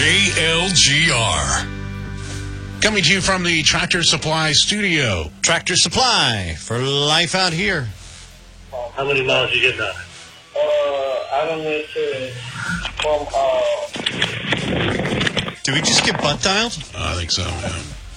JLGR. Coming to you from the Tractor Supply studio. Tractor Supply for life out here. How many miles you get now? I don't know from, Did we just get butt dialed? I think so, yeah.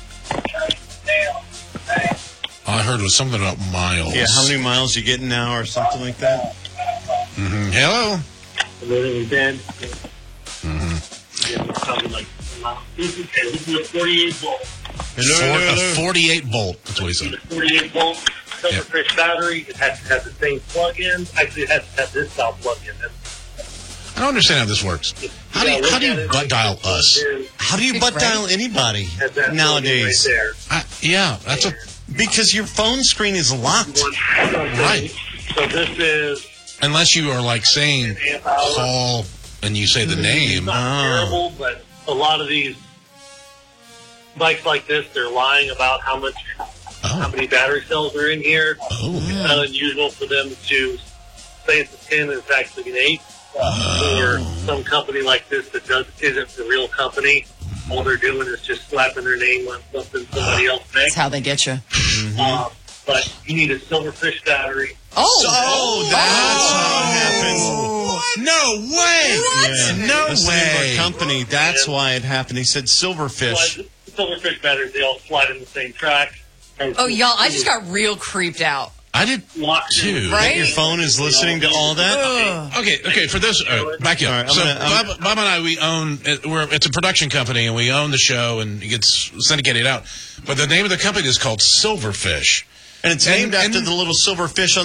All I heard was something about miles. Yeah, how many miles you getting now or something like that? Mm-hmm. Hello? living in bed. Mm-hmm. Yeah, probably like, this is a 48 volt. A 48 volt. That's what he said. A 48 volt Silverfish battery. It has to have the same plug-in. Actually, it has to have this style plug-in. I don't understand how this works. How do you butt dial us? How do you butt dial anybody nowadays? Right yeah, that's because your phone screen is locked. Right. So this is... Unless you are like saying call and you say the name. It's not terrible, but a lot of these bikes like this, they're lying about how many battery cells are in here. It's not unusual for them to say it's a 10 and it's actually an 8. Or some company like this that isn't the real company. All they're doing is just slapping their name on something somebody else makes. That's how they get you. But you need a Silverfish battery. Oh, that's how it happens. No way! What? Yeah. No That's way! the name of our company. That's why it happened. He said Silverfish. Silverfish batteries, they all slide in the same track. Oh, y'all, I just got real creeped out. I did too. Right? Your phone is listening to all that? Okay. For this, back up. Right, so Bob and I, we own. It's a production company, and we own the show, and it gets syndicated out. But the name of the company is called Silverfish, and it's named after the little silver fish on